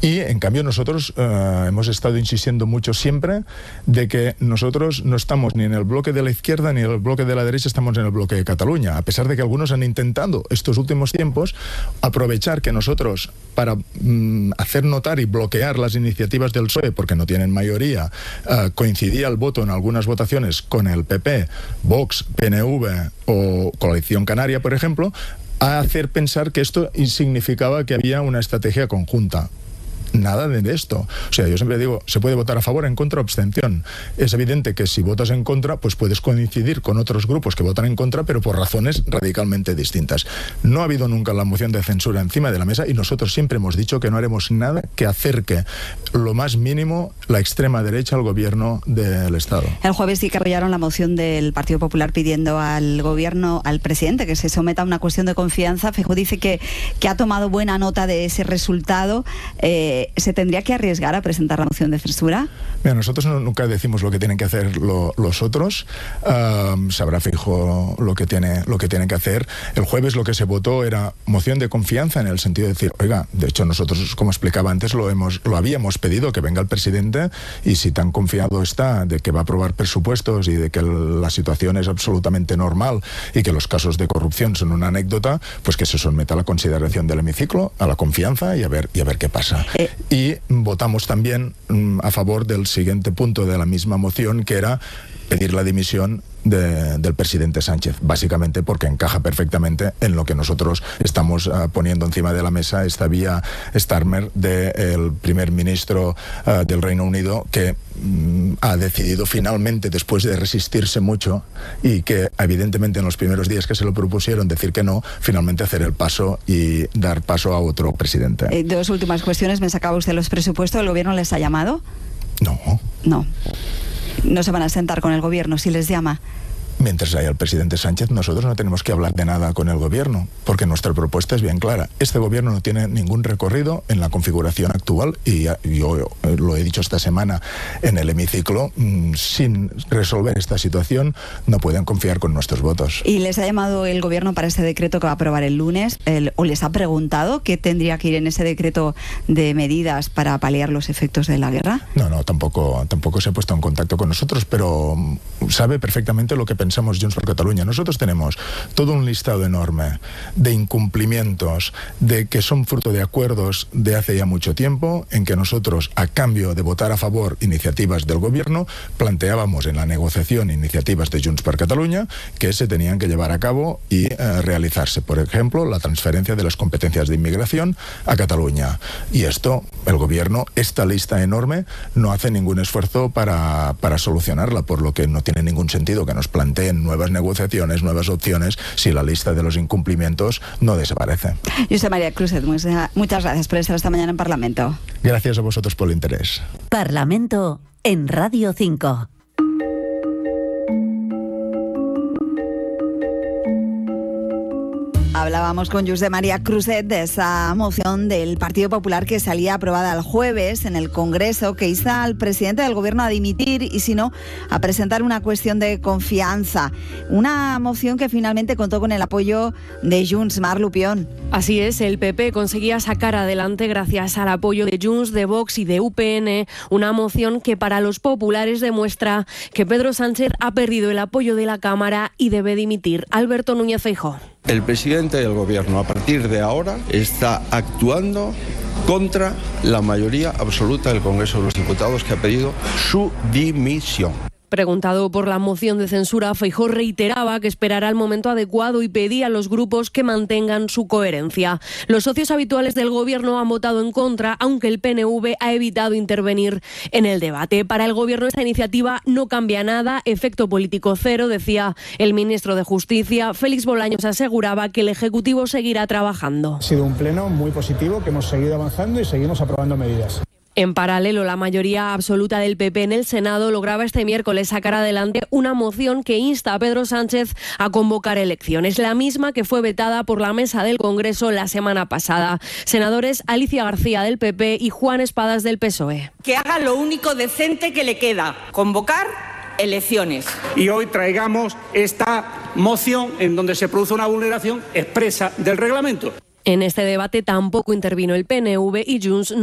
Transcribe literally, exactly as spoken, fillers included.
Y en cambio nosotros eh, hemos estado insistiendo mucho siempre de que nosotros no estamos ni en el bloque de la izquierda ni en el bloque de la derecha, estamos en el bloque de Cataluña, a pesar de que algunos han intentado estos últimos tiempos aprovechar que nosotros, para mm, hacer notar y bloquear las iniciativas del P S O E, porque no tienen mayoría, eh, coincidía el voto en algunas votaciones con el P P, Vox, P N V o Coalición Canaria, por ejemplo, a hacer pensar que esto significaba que había una estrategia conjunta. Nada de esto. O sea, yo siempre digo, se puede votar a favor, en contra o abstención. Es evidente que si votas en contra, pues puedes coincidir con otros grupos que votan en contra, pero por razones radicalmente distintas. No ha habido nunca la moción de censura encima de la mesa y nosotros siempre hemos dicho que no haremos nada que acerque lo más mínimo la extrema derecha al gobierno del Estado. El jueves sí que apoyaron la moción del Partido Popular pidiendo al gobierno, al presidente, que se someta a una cuestión de confianza. Feijóo dice que, que ha tomado buena nota de ese resultado. Eh, ¿Se tendría que arriesgar a presentar la moción de censura? Mira, nosotros no, nunca decimos lo que tienen que hacer lo, los otros. Uh, sabrá Feijóo lo que tiene lo que tienen que hacer. El jueves lo que se votó era moción de confianza, en el sentido de decir, oiga, de hecho nosotros, como explicaba antes, lo hemos lo habíamos pedido, que venga el presidente, y si tan confiado está de que va a aprobar presupuestos y de que el, la situación es absolutamente normal y que los casos de corrupción son una anécdota, pues que se someta a la consideración del hemiciclo, a la confianza y a ver y a ver qué pasa. Eh. Y votamos también mm, a favor del siguiente punto de la misma moción, que era pedir la dimisión de, del presidente Sánchez, básicamente porque encaja perfectamente en lo que nosotros estamos uh, poniendo encima de la mesa, esta vía Starmer del primer ministro uh, del Reino Unido, que um, ha decidido finalmente, después de resistirse mucho y que evidentemente en los primeros días que se lo propusieron decir que no, finalmente hacer el paso y dar paso a otro presidente. Eh, dos últimas cuestiones. Me sacaba usted los presupuestos. ¿El gobierno les ha llamado? No. No. No se van a sentar con el gobierno si les llama. Mientras haya el presidente Sánchez, nosotros no tenemos que hablar de nada con el gobierno, porque nuestra propuesta es bien clara. Este gobierno no tiene ningún recorrido en la configuración actual y yo lo he dicho esta semana en el hemiciclo, sin resolver esta situación no pueden confiar con nuestros votos. ¿Y les ha llamado el gobierno para ese decreto que va a aprobar el lunes? El, ¿O les ha preguntado qué tendría que ir en ese decreto de medidas para paliar los efectos de la guerra? No, no, tampoco, tampoco se ha puesto en contacto con nosotros, pero sabe perfectamente lo que pensamos Junts per Catalunya. Nosotros tenemos todo un listado enorme de incumplimientos, de que son fruto de acuerdos de hace ya mucho tiempo, en que nosotros, a cambio de votar a favor iniciativas del gobierno, planteábamos en la negociación iniciativas de Junts per Catalunya que se tenían que llevar a cabo y eh, realizarse. Por ejemplo, la transferencia de las competencias de inmigración a Cataluña. Y esto, el gobierno, esta lista enorme, no hace ningún esfuerzo para, para solucionarla, por lo que no tiene ningún sentido que nos planteen nuevas negociaciones, nuevas opciones, si la lista de los incumplimientos no desaparece. Josep María Cruzet, muchas gracias por estar esta mañana en Parlamento. Gracias a vosotros por el interés. Parlamento en Radio cinco. Hablábamos con Josep María Cruzet de esa moción del Partido Popular que salía aprobada el jueves en el Congreso, que insta al presidente del Gobierno a dimitir y, si no, a presentar una cuestión de confianza. Una moción que finalmente contó con el apoyo de Junts. Mar Lupión. Así es, el P P conseguía sacar adelante, gracias al apoyo de Junts, de Vox y de U P N, una moción que para los populares demuestra que Pedro Sánchez ha perdido el apoyo de la Cámara y debe dimitir. Alberto Núñez Feijóo. El presidente del gobierno, a partir de ahora, está actuando contra la mayoría absoluta del Congreso de los Diputados, que ha pedido su dimisión. Preguntado por la moción de censura, Feijóo reiteraba que esperará el momento adecuado y pedía a los grupos que mantengan su coherencia. Los socios habituales del gobierno han votado en contra, aunque el P N V ha evitado intervenir en el debate. Para el gobierno esta iniciativa no cambia nada, efecto político cero, decía el ministro de Justicia. Félix Bolaños aseguraba que el Ejecutivo seguirá trabajando. Ha sido un pleno muy positivo, que hemos seguido avanzando y seguimos aprobando medidas. En paralelo, la mayoría absoluta del P P en el Senado lograba este miércoles sacar adelante una moción que insta a Pedro Sánchez a convocar elecciones, la misma que fue vetada por la mesa del Congreso la semana pasada. Senadores Alicia García del P P y Juan Espadas del P S O E. Que haga lo único decente que le queda, convocar elecciones. Y hoy traigamos esta moción en donde se produce una vulneración expresa del reglamento. En este debate tampoco intervino el P N V y Junts